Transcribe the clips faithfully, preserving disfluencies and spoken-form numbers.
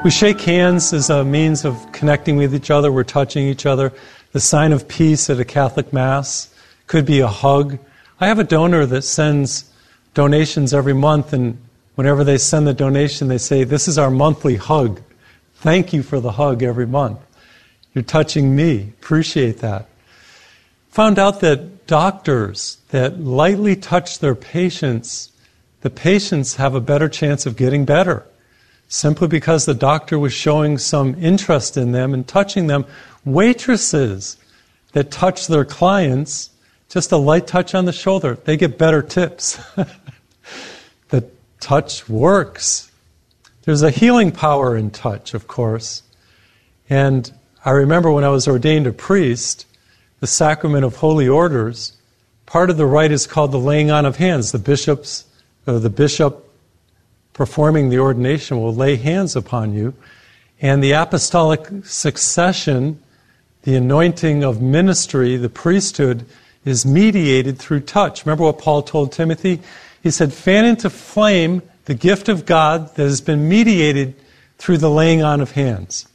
We shake hands as a means of connecting with each other. We're touching each other. The sign of peace at a Catholic Mass could be a hug. I have a donor that sends donations every month, and whenever they send the donation, they say, "This is our monthly hug. Thank you for the hug every month. You're touching me. Appreciate that." Found out that doctors that lightly touch their patients, the patients have a better chance of getting better, simply because the doctor was showing some interest in them and touching them. Waitresses that touch their clients, just a light touch on the shoulder, they get better tips. The touch works. There's a healing power in touch, of course. And I remember when I was ordained a priest, the sacrament of holy orders, part of the rite is called the laying on of hands. The bishops, or the bishop performing the ordination will lay hands upon you. And the apostolic succession, the anointing of ministry, the priesthood, is mediated through touch. Remember what Paul told Timothy? He said, fan into flame the gift of God that has been mediated through the laying on of hands.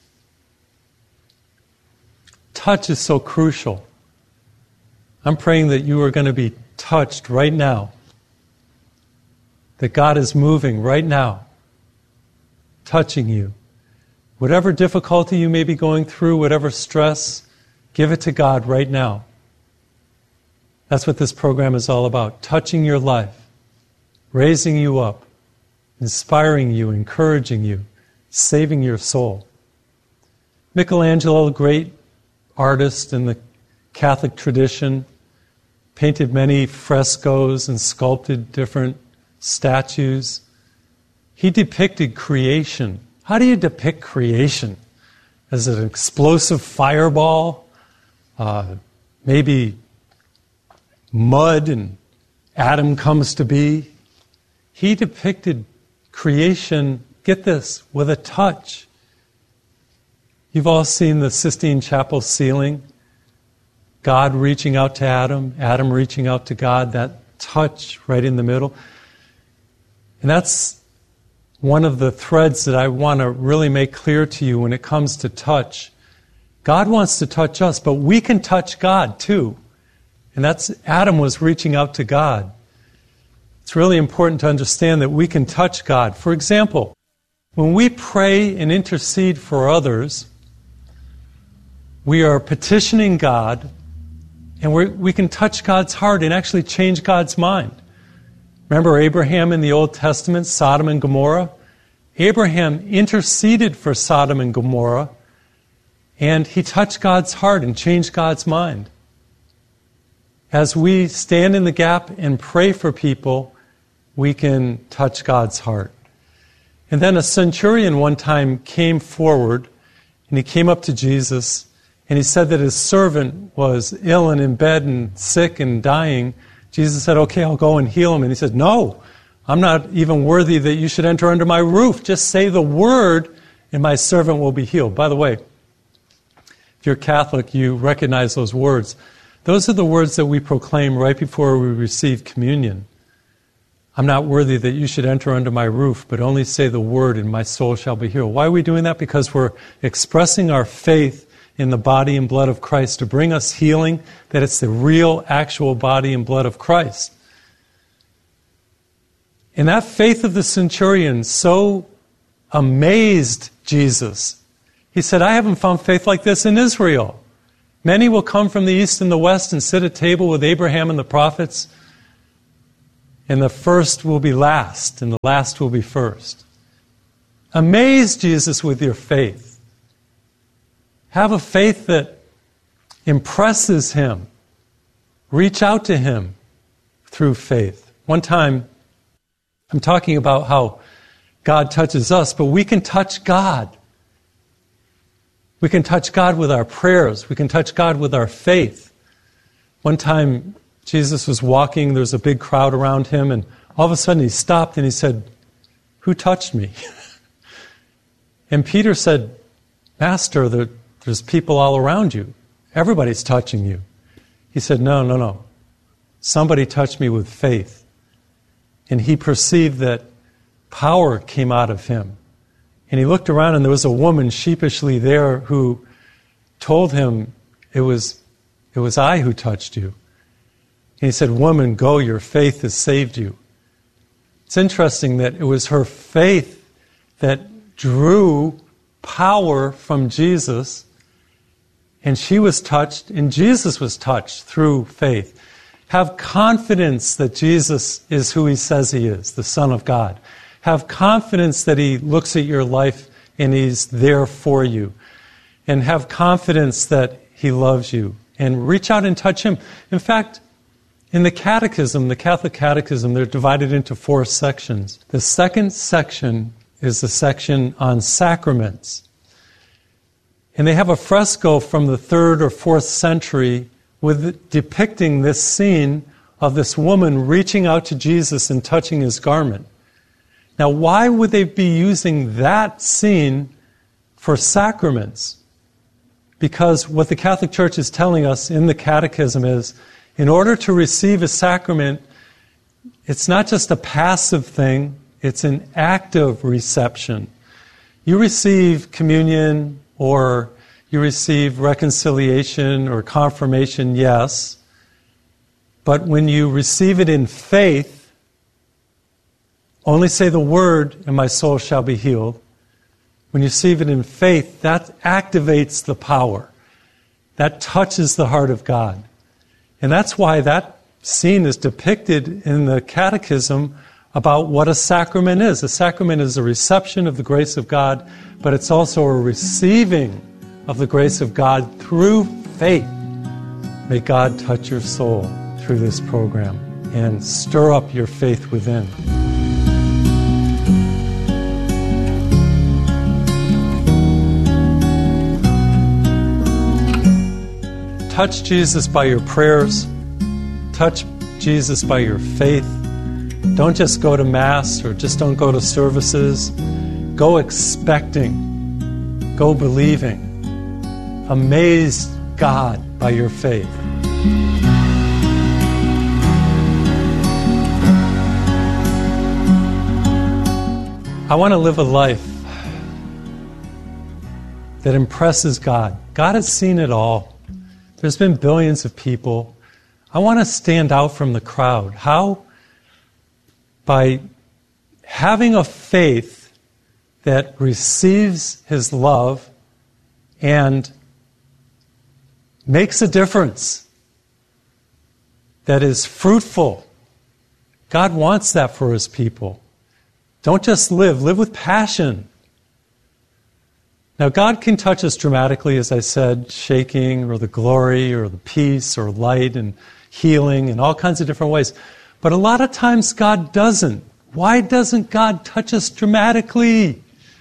Touch is so crucial. I'm praying that you are going to be touched right now. That God is moving right now, touching you. Whatever difficulty you may be going through, whatever stress, give it to God right now. That's what this program is all about. Touching your life, raising you up, inspiring you, encouraging you, saving your soul. Michelangelo, a great artist in the Catholic tradition, painted many frescoes and sculpted different statues. He depicted creation. How do you depict creation? As an explosive fireball? Uh, maybe mud and Adam comes to be? He depicted creation, get this, with a touch. You've all seen the Sistine Chapel ceiling. God reaching out to Adam, Adam reaching out to God, that touch right in the middle. And that's one of the threads that I want to really make clear to you when it comes to touch. God wants to touch us, but we can touch God too. And that's, Adam was reaching out to God. It's really important to understand that we can touch God. For example, when we pray and intercede for others, we are petitioning God, and we're, we can touch God's heart and actually change God's mind. Remember Abraham in the Old Testament, Sodom and Gomorrah? Abraham interceded for Sodom and Gomorrah, and he touched God's heart and changed God's mind. As we stand in the gap and pray for people, we can touch God's heart. And then a centurion one time came forward, and he came up to Jesus, and he said that his servant was ill and in bed and sick and dying. Jesus said, okay, I'll go and heal him. And he said, no, I'm not even worthy that you should enter under my roof. Just say the word and my servant will be healed. By the way, if you're Catholic, you recognize those words. Those are the words that we proclaim right before we receive communion. I'm not worthy that you should enter under my roof, but only say the word and my soul shall be healed. Why are we doing that? Because we're expressing our faith in the body and blood of Christ to bring us healing, that it's the real, actual body and blood of Christ. And that faith of the centurion so amazed Jesus. He said, I haven't found faith like this in Israel. Many will come from the east and the west and sit at table with Abraham and the prophets, and the first will be last, and the last will be first. Amaze Jesus with your faith. Have a faith that impresses Him. Reach out to Him through faith. One time, I'm talking about how God touches us, but we can touch God. We can touch God with our prayers. We can touch God with our faith. One time, Jesus was walking, there was a big crowd around Him, and all of a sudden He stopped and He said, who touched me? And Peter said, Master, the There's people all around you. Everybody's touching you. He said, no, no, no. Somebody touched me with faith. And he perceived that power came out of him. And he looked around and there was a woman sheepishly there who told him, it was, it was I who touched you. And he said, woman, go, your faith has saved you. It's interesting that it was her faith that drew power from Jesus, and she was touched, and Jesus was touched through faith. Have confidence that Jesus is who he says he is, the Son of God. Have confidence that he looks at your life and he's there for you. And have confidence that he loves you. And reach out and touch him. In fact, in the Catechism, the Catholic Catechism, they're divided into four sections. The second section is the section on sacraments. And they have a fresco from the third or fourth century with depicting this scene of this woman reaching out to Jesus and touching his garment. Now, why would they be using that scene for sacraments? Because what the Catholic Church is telling us in the Catechism is, in order to receive a sacrament, it's not just a passive thing, it's an active reception. You receive communion or you receive reconciliation or confirmation, yes, but when you receive it in faith, only say the word, and my soul shall be healed. When you receive it in faith, that activates the power. That touches the heart of God. And that's why that scene is depicted in the Catechism about what a sacrament is. A sacrament is a reception of the grace of God, but it's also a receiving of the grace of God through faith. May God touch your soul through this program and stir up your faith within. Touch Jesus by your prayers. Touch Jesus by your faith. Don't just go to Mass or just don't go to services. Go expecting. Go believing. Amaze God by your faith. I want to live a life that impresses God. God has seen it all. There's been billions of people. I want to stand out from the crowd. How? By having a faith that receives his love and makes a difference, that is fruitful. God wants that for his people. Don't just live, live with passion. Now, God can touch us dramatically, as I said, shaking, or the glory, or the peace, or light, and healing, in all kinds of different ways. But a lot of times God doesn't. Why doesn't God touch us dramatically?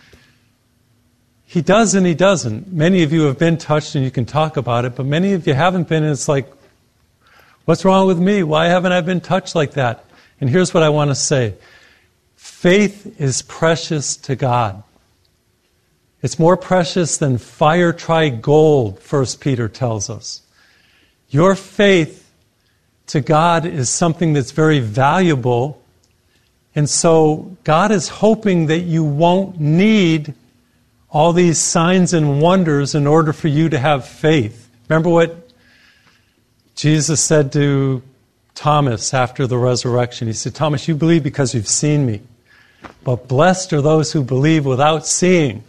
He does and he doesn't. Many of you have been touched and you can talk about it, but many of you haven't been, and it's like, what's wrong with me? Why haven't I been touched like that? And here's what I want to say. Faith is precious to God. It's more precious than fire tried gold, First Peter tells us. Your faith to God is something that's very valuable, and so God is hoping that you won't need all these signs and wonders in order for you to have faith. Remember what Jesus said to Thomas after the resurrection? He said, Thomas, you believe because you've seen me, but blessed are those who believe without seeing.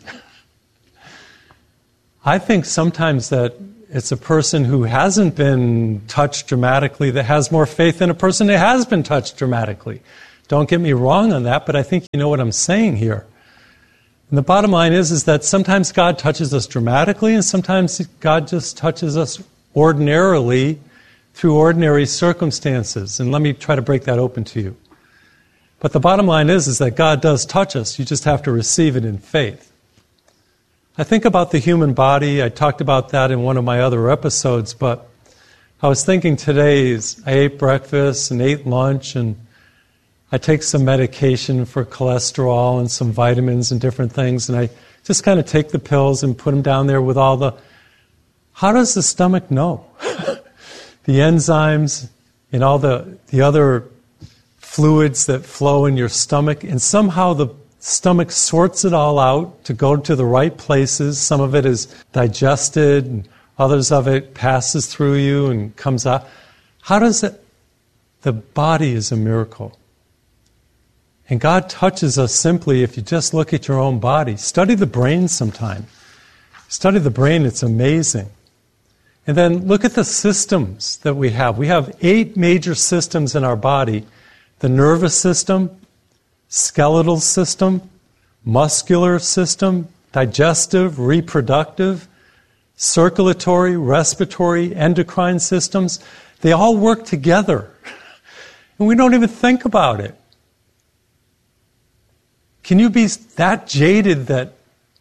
I think sometimes that it's a person who hasn't been touched dramatically that has more faith than a person who has been touched dramatically. Don't get me wrong on that, but I think you know what I'm saying here. And the bottom line is, is that sometimes God touches us dramatically and sometimes God just touches us ordinarily through ordinary circumstances. And let me try to break that open to you. But the bottom line is, is that God does touch us. You just have to receive it in faith. I think about the human body. I talked about that in one of my other episodes, but I was thinking today is I ate breakfast and ate lunch, and I take some medication for cholesterol and some vitamins and different things, and I just kind of take the pills and put them down there with all the... How does the stomach know? The enzymes and all the, the other fluids that flow in your stomach, and somehow the Stomach sorts it all out to go to the right places. Some of it is digested, and others of it passes through you and comes out. How does it? The body is a miracle. And God touches us simply if you just look at your own body. Study the brain sometime. Study the brain, it's amazing. And then look at the systems that we have. We have eight major systems in our body. The nervous system, skeletal system, muscular system, digestive, reproductive, circulatory, respiratory, endocrine systems. They all work together. And we don't even think about it. Can you be that jaded that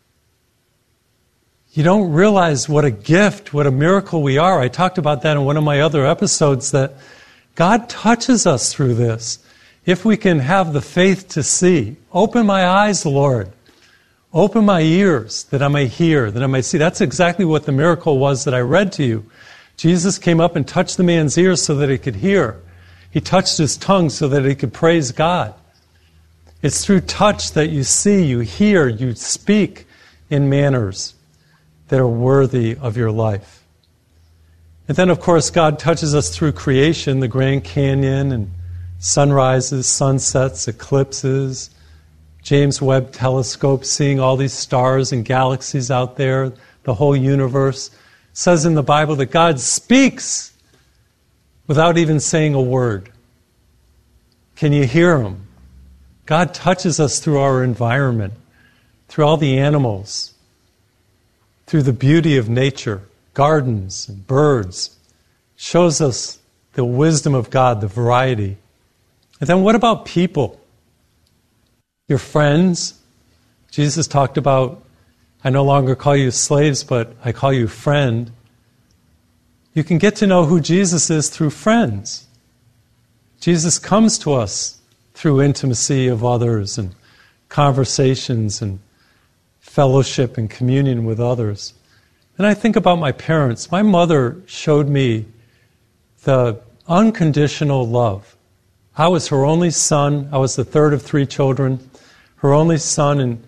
you don't realize what a gift, what a miracle we are? I talked about that in one of my other episodes, that God touches us through this. If we can have the faith to see. Open my eyes, Lord. Open my ears that I may hear, that I may see. That's exactly what the miracle was that I read to you. Jesus came up and touched the man's ears so that he could hear. He touched his tongue so that he could praise God. It's through touch that you see, you hear, you speak in manners that are worthy of your life. And then, of course, God touches us through creation, the Grand Canyon and sunrises, sunsets, eclipses, James Webb Telescope, seeing all these stars and galaxies out there, the whole universe. It says in the Bible that God speaks without even saying a word. Can you hear him? God touches us through our environment, through all the animals, through the beauty of nature, gardens and birds. Shows us the wisdom of God, the variety. And then what about people? Your friends. Jesus talked about, I no longer call you slaves, but I call you friend. You can get to know who Jesus is through friends. Jesus comes to us through intimacy of others and conversations and fellowship and communion with others. And I think about my parents. My mother showed me the unconditional love. I was her only son. I was the third of three children, her only son. And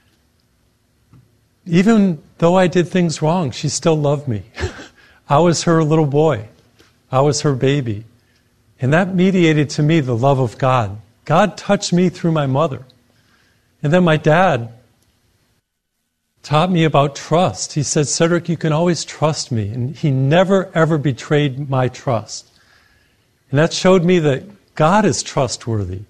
even though I did things wrong, she still loved me. I was her little boy. I was her baby. And that mediated to me the love of God. God touched me through my mother. And then my dad taught me about trust. He said, Cedric, you can always trust me. And he never, ever betrayed my trust. And that showed me that God is trustworthy.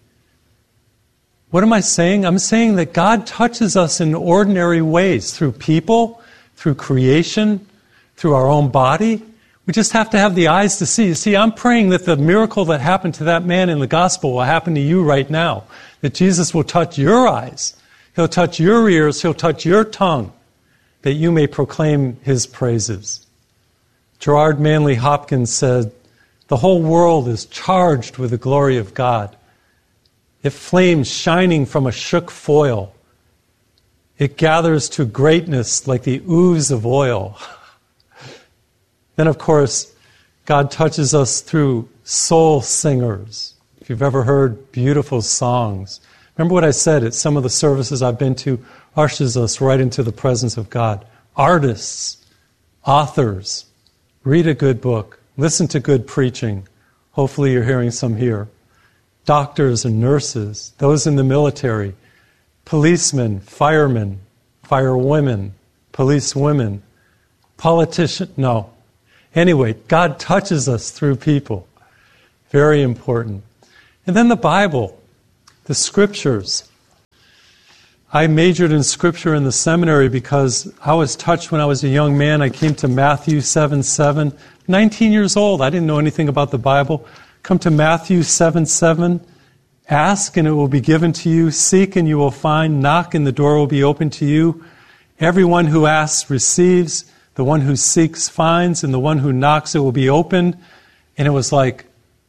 What am I saying? I'm saying that God touches us in ordinary ways, through people, through creation, through our own body. We just have to have the eyes to see. You see, I'm praying that the miracle that happened to that man in the gospel will happen to you right now. That Jesus will touch your eyes. He'll touch your ears. He'll touch your tongue. That you may proclaim his praises. Gerard Manley Hopkins said, the whole world is charged with the glory of God. It flames shining from a shook foil. It gathers to greatness like the ooze of oil. Then, of course, God touches us through soul singers. If you've ever heard beautiful songs. Remember what I said at some of the services I've been to, ushers us right into the presence of God. Artists, authors, read a good book, listen to good preaching. Hopefully you're hearing some here. Doctors and nurses, those in the military, policemen, firemen, firewomen, policewomen, politicians, no. Anyway, God touches us through people. Very important. And then the Bible, the Scriptures. I majored in Scripture in the seminary because I was touched when I was a young man. I came to Matthew seven seven. nineteen years old. I didn't know anything about the Bible. Come to Matthew seven seven. Ask and it will be given to you. Seek and you will find. Knock and the door will be opened to you. Everyone who asks receives. The one who seeks finds. And the one who knocks it will be opened. And it was like,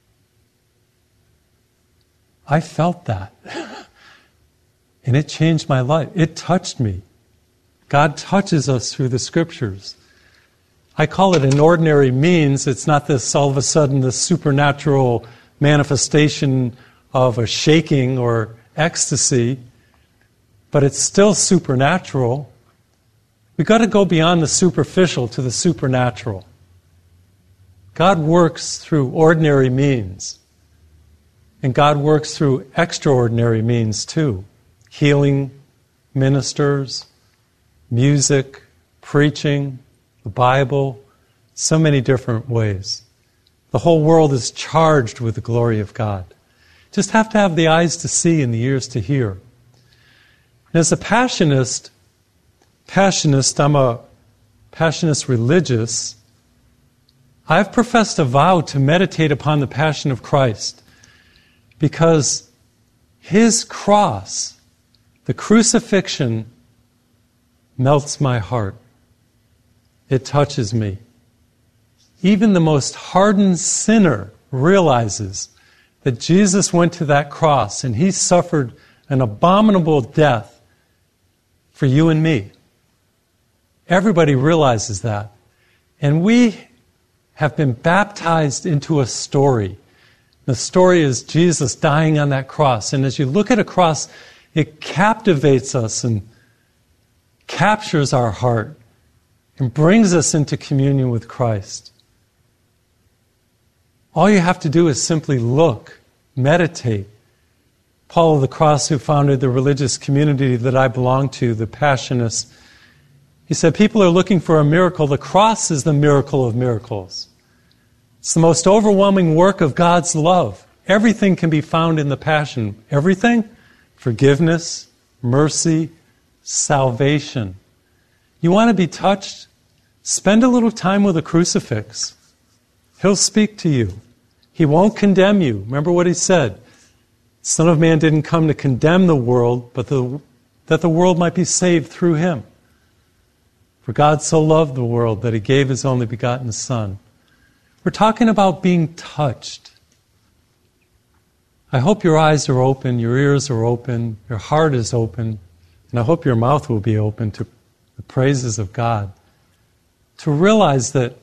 I felt that. And it changed my life. It touched me. God touches us through the Scriptures. I call it an ordinary means. It's not this all of a sudden the supernatural manifestation of a shaking or ecstasy. but it's still supernatural. We've got to go beyond the superficial to the supernatural. God works through ordinary means. And God works through extraordinary means too. Healing ministers, music, preaching, the Bible, so many different ways. The whole world is charged with the glory of God. Just have to have the eyes to see and the ears to hear. And as a passionist, passionist, I'm a passionist religious, I've professed a vow to meditate upon the passion of Christ because His cross, the crucifixion, melts my heart. It touches me. Even the most hardened sinner realizes that Jesus went to that cross and He suffered an abominable death for you and me. Everybody realizes that. And we have been baptized into a story. The story is Jesus dying on that cross. And as you look at a cross, it captivates us and captures our heart and brings us into communion with Christ. All you have to do is simply look, meditate. Paul of the Cross, who founded the religious community that I belong to, the Passionists, he said, people are looking for a miracle. The cross is the miracle of miracles. It's the most overwhelming work of God's love. Everything can be found in the Passion. Everything? Forgiveness, mercy, salvation. You want to be touched? Spend a little time with a crucifix. He'll speak to you. He won't condemn you. Remember what He said. The Son of Man didn't come to condemn the world, but the, that the world might be saved through Him. For God so loved the world that He gave His only begotten Son. We're talking about being touched. I hope your eyes are open, your ears are open, your heart is open, and I hope your mouth will be open to the praises of God. To realize that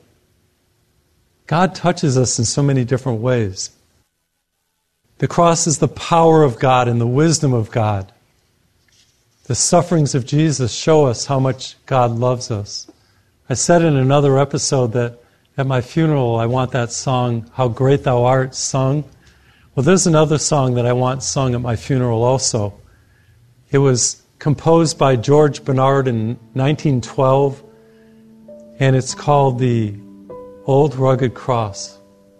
God touches us in so many different ways. The cross is the power of God and the wisdom of God. The sufferings of Jesus show us how much God loves us. I said in another episode that at my funeral I want that song, How Great Thou Art, sung. Well, there's another song that I want sung at my funeral also. It was composed by George Bernard in nineteen twelve, and it's called the Old Rugged Cross.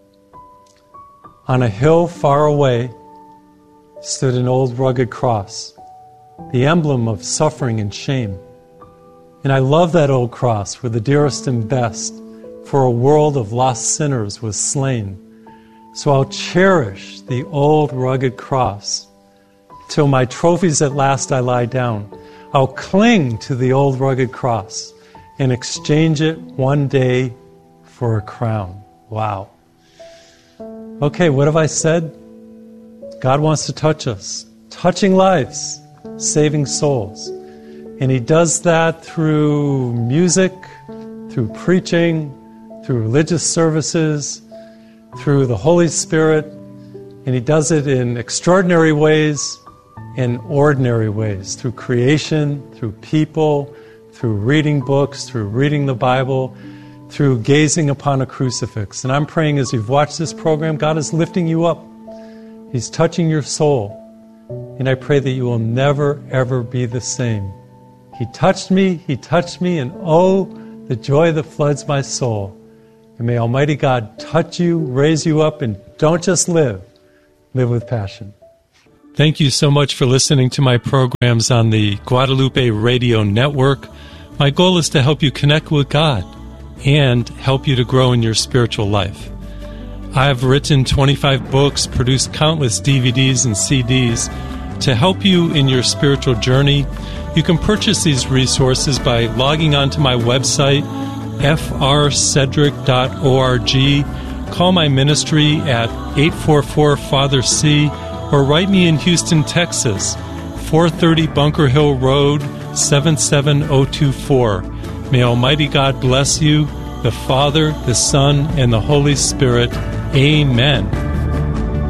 On a hill far away stood an old rugged cross, the emblem of suffering and shame. And I love that old cross where the dearest and best for a world of lost sinners was slain. So I'll cherish the old rugged cross till my trophies at last I lie down. I'll cling to the old rugged cross and exchange it one day for a crown. Wow. Okay, what have I said? God wants to touch us. Touching lives, saving souls. And He does that through music, through preaching, through religious services, through the Holy Spirit. And He does it in extraordinary ways and ordinary ways, through creation, through people, through reading books, through reading the Bible, through gazing upon a crucifix. And I'm praying as you've watched this program, God is lifting you up. He's touching your soul. And I pray that you will never, ever be the same. He touched me, He touched me, and oh, the joy that floods my soul. And may Almighty God touch you, raise you up, and don't just live. Live with passion. Thank you so much for listening to my programs on the Guadalupe Radio Network. My goal is to help you connect with God and help you to grow in your spiritual life. I have written twenty-five books, produced countless D V Ds and C Ds to help you in your spiritual journey. You can purchase these resources by logging onto my website, f r cedric dot org. Call my ministry at eight four four Father C, or write me in Houston, Texas, four thirty Bunker Hill Road, seven seven zero two four. May Almighty God bless you, the Father, the Son, and the Holy Spirit. Amen.